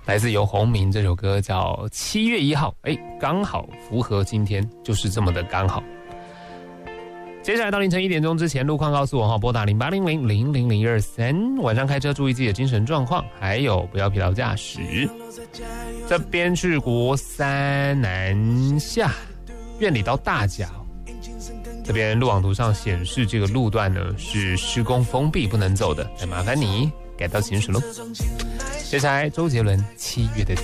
来自游鸿明，这首歌叫《7月1号》，刚好符合今天，就是这么的刚好。接下来到凌晨1点钟之前，路况告诉我拨打0800000123。晚上开车注意自己的精神状况，还有不要疲劳驾驶。这边是国三南下，院里到大甲，这边路网图上显示这个路段呢是施工封闭，不能走的，那麻烦你改道行驶喽。接下来周杰伦《7月的天》。